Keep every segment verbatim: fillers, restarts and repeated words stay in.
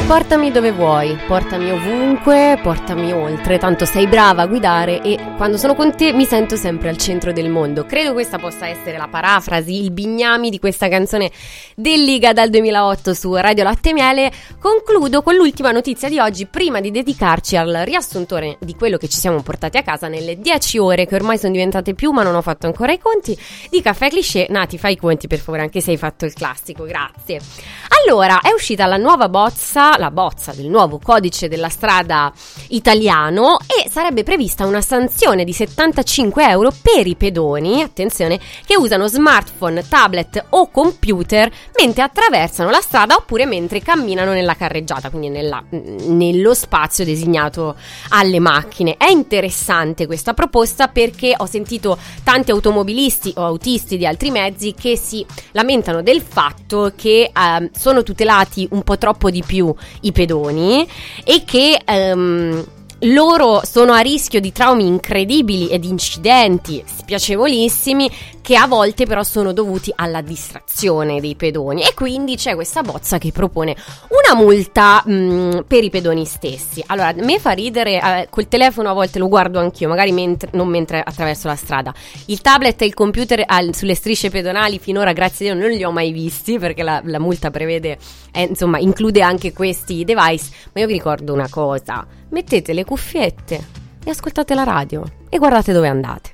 Portami dove vuoi, portami ovunque, portami oltre, tanto sei brava a guidare e quando sono con te mi sento sempre al centro del mondo. Credo questa possa essere la parafrasi, il bignami di questa canzone dell'Iga dal duemilaotto su Radio Latte e Miele. Concludo con l'ultima notizia di oggi prima di dedicarci al riassuntore di quello che ci siamo portati a casa nelle dieci ore che ormai sono diventate più, ma non ho fatto ancora i conti, di Caffè Cliché. Nati, fai i conti per favore, anche se hai fatto il classico, grazie. Allora, è uscita la nuova bozza, la bozza del nuovo codice della strada italiano e sarebbe prevista una sanzione di settantacinque euro per i pedoni, attenzione, che usano smartphone, tablet o computer mentre attraversano la strada oppure mentre camminano nella carreggiata, quindi nella, nello spazio designato alle macchine. È interessante questa proposta perché ho sentito tanti automobilisti o autisti di altri mezzi che si lamentano del fatto che eh, sono tutelati un po' troppo di più i pedoni e che ehm, loro sono a rischio di traumi incredibili e di incidenti spiacevolissimi che a volte però sono dovuti alla distrazione dei pedoni, e quindi c'è questa bozza che propone una multa mh, per i pedoni stessi. Allora, a me fa ridere, eh, col telefono a volte lo guardo anch'io, magari mentre, non mentre attraverso la strada. Il tablet e il computer al, sulle strisce pedonali finora, grazie a Dio, non li ho mai visti perché la, la multa prevede, eh, insomma, include anche questi device, ma io vi ricordo una cosa: mettete le cuffiette e ascoltate la radio e guardate dove andate.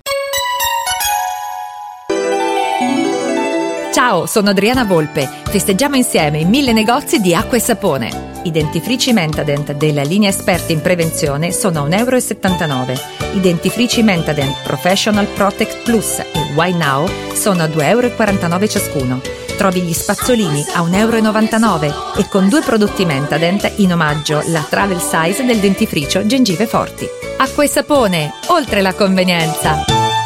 Ciao, sono Adriana Volpe. Festeggiamo insieme i mille negozi di acqua e sapone. I dentifrici Mentadent della linea esperti in prevenzione sono a un euro e settantanove. I dentifrici Mentadent Professional Protect Plus e Why Now sono a due euro e quarantanove ciascuno. Trovi gli spazzolini a un euro e novantanove e con due prodotti Mentadent in omaggio la travel size del dentifricio Gengive Forti. Acqua e sapone, oltre la convenienza.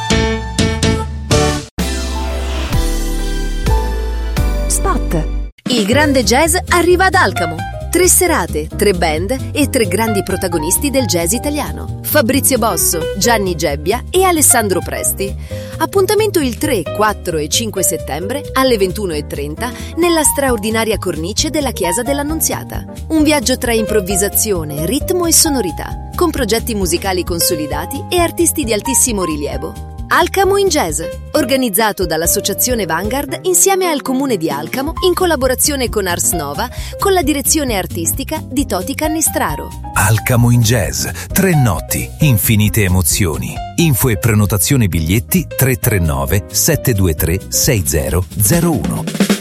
Spot. Il grande jazz arriva ad Alcamo. Tre serate, tre band e tre grandi protagonisti del jazz italiano: Fabrizio Bosso, Gianni Gebbia e Alessandro Presti. Appuntamento il tre, quattro e cinque settembre alle ventuno e trenta nella straordinaria cornice della Chiesa dell'Annunziata. Un viaggio tra improvvisazione, ritmo e sonorità, con progetti musicali consolidati e artisti di altissimo rilievo. Alcamo in Jazz, organizzato dall'Associazione Vanguard insieme al Comune di Alcamo in collaborazione con Ars Nova, con la direzione artistica di Toti Cannistraro. Alcamo in Jazz, tre notti, infinite emozioni. Info e prenotazione biglietti tre tre nove sette due tre sei zero zero uno.